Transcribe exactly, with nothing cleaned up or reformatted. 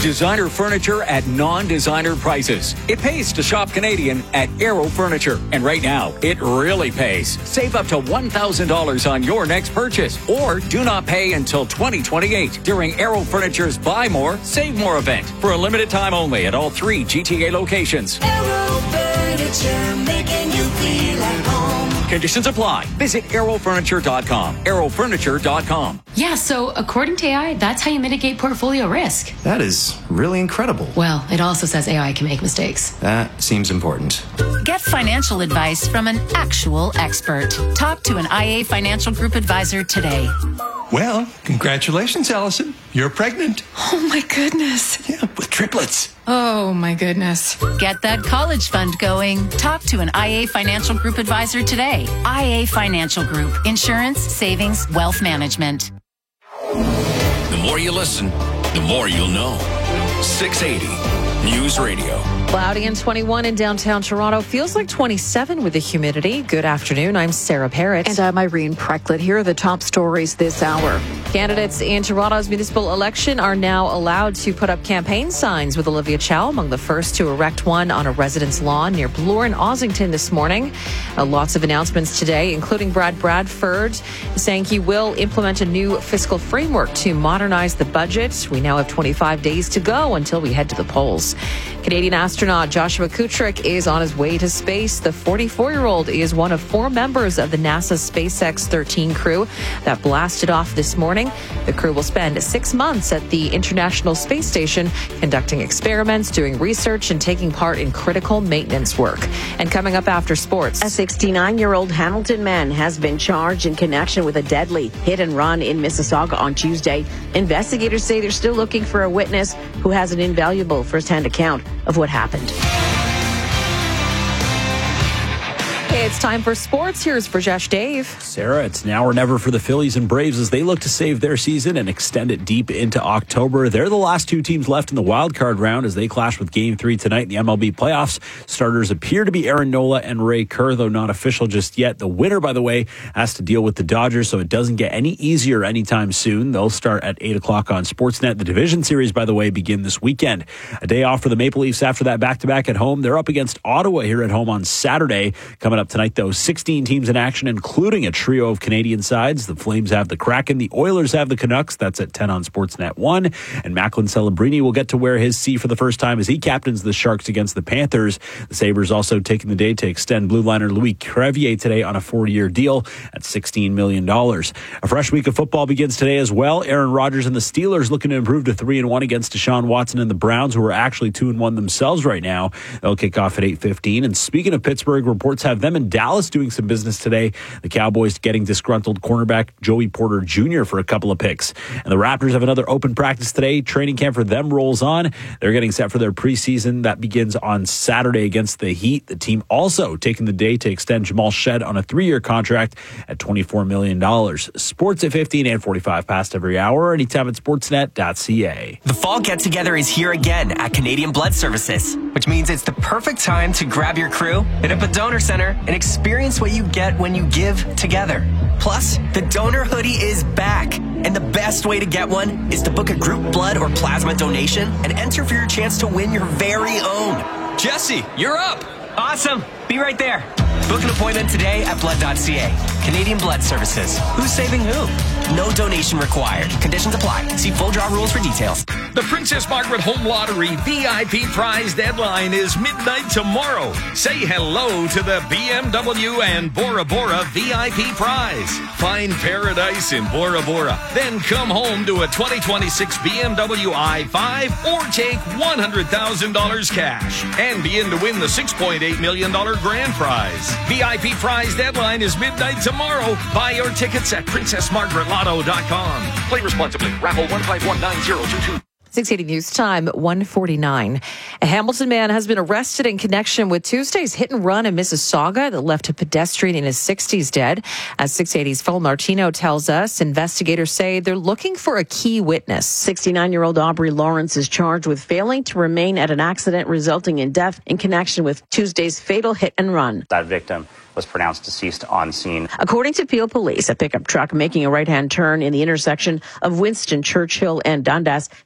Designer furniture at non-designer prices. It pays to shop Canadian at Aero Furniture. And right now, it really pays. Save up to one thousand dollars on your next purchase. Or do not pay until twenty twenty-eight during Aero Furniture's Buy More, Save More event. For a limited time only at all three G T A locations. Aero Furniture, making you feel at home. Conditions apply. Visit aero furniture dot com. aero furniture dot com. Yeah, so according to A I, that's how you mitigate portfolio risk. That is really incredible. Well, it also says A I can make mistakes. That seems important. Get financial advice from an actual expert. Talk to an I A Financial Group advisor today. Well, congratulations, Allison. You're pregnant. Oh, my goodness. Yeah, with triplets. Oh, my goodness. Get that college fund going. Talk to an I A Financial Group advisor today. I A Financial Group. Insurance, savings, wealth management. The more you listen, the more you'll know. six eighty News Radio. Cloudy and twenty-one in downtown Toronto. Feels like twenty-seven with the humidity. Good afternoon. I'm Sarah Parrott. And I'm Irene Precklett. Here are the top stories this hour. Candidates in Toronto's municipal election are now allowed to put up campaign signs, with Olivia Chow among the first to erect one on a residence lawn near Bloor and Ossington this morning. Uh, lots of announcements today, including Brad Bradford saying he will implement a new fiscal framework to modernize the budget. We now have twenty-five days to go until we head to the polls. Canadian astronaut Joshua Kutrick is on his way to space. The forty-four-year-old is one of four members of the NASA SpaceX thirteen crew that blasted off this morning. The crew will spend six months at the International Space Station conducting experiments, doing research, and taking part in critical maintenance work. And coming up after sports, a sixty-nine-year-old Hamilton man has been charged in connection with a deadly hit and run in Mississauga on Tuesday. Investigators say they're still looking for a witness who has an invaluable first-hand account of what happened. It's time for sports. Here's Brajesh Dave. Sarah, it's now or never for the Phillies and Braves as they look to save their season and extend it deep into October. They're the last two teams left in the wild card round as they clash with Game three tonight in the M L B playoffs. Starters appear to be Aaron Nola and Ray Kerr, though not official just yet. The winner, by the way, has to deal with the Dodgers, so it doesn't get any easier anytime soon. They'll start at eight o'clock on Sportsnet. The division series, by the way, begin this weekend. A day off for the Maple Leafs after that back-to-back at home. They're up against Ottawa here at home on Saturday. Coming up tonight, though, sixteen teams in action, including a trio of Canadian sides. The Flames have the Kraken. The Oilers have the Canucks. That's at ten on Sportsnet one. And Macklin Celebrini will get to wear his C for the first time as he captains the Sharks against the Panthers. The Sabres also taking the day to extend blue liner Louis Crevier today on a four-year deal at sixteen million dollars. A fresh week of football begins today as well. Aaron Rodgers and the Steelers looking to improve to three and one against Deshaun Watson and the Browns, who are actually two and one themselves right now. They'll kick off at eight fifteen. And speaking of Pittsburgh, reports have them in Dallas doing some business today. The Cowboys getting disgruntled cornerback Joey Porter Junior for a couple of picks. And the Raptors have another open practice today. Training camp for them rolls on. They're getting set for their preseason. That begins on Saturday against the Heat. The team also taking the day to extend Jamal Shed on a three-year contract at twenty-four million dollars. Sports at fifteen and forty-five past every hour, anytime at sportsnet dot c a. The fall get-together is here again at Canadian Blood Services, which means it's the perfect time to grab your crew, hit up a donor center, and experience what you get when you give together. Plus, the donor hoodie is back. And the best way to get one is to book a group blood or plasma donation and enter for your chance to win your very own. Jesse, you're up. Awesome. Be right there. Book an appointment today at blood dot c a. Canadian Blood Services. Who's saving who? No donation required. Conditions apply. See full draw rules for details. The Princess Margaret Home Lottery V I P prize deadline is midnight tomorrow. Say hello to the B M W and Bora Bora V I P prize. Find paradise in Bora Bora. Then come home to a twenty twenty-six B M W i five or take one hundred thousand dollars cash and be in to win the six point eight million dollars grand prize. V I P prize deadline is midnight tomorrow. Buy your tickets at princess margaret lotto dot com. Play responsibly. Raffle one five one nine zero two two. six eighty News Time, one forty-nine. A Hamilton man has been arrested in connection with Tuesday's hit and run in Mississauga that left a pedestrian in his sixties dead. As six eighty's Phil Martino tells us, investigators say they're looking for a key witness. sixty-nine-year-old Aubrey Lawrence is charged with failing to remain at an accident resulting in death in connection with Tuesday's fatal hit and run. That victim was pronounced deceased on scene. According to Peel Police, a pickup truck making a right-hand turn in the intersection of Winston Churchill and Dundas